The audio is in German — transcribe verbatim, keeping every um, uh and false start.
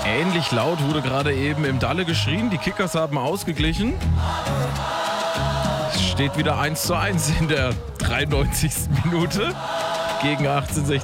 Ähnlich laut wurde gerade eben im Dalle geschrien. Die Kickers haben ausgeglichen. Es steht wieder eins zu eins in der dreiundneunzigsten Minute gegen achtzehnhundertsechzig.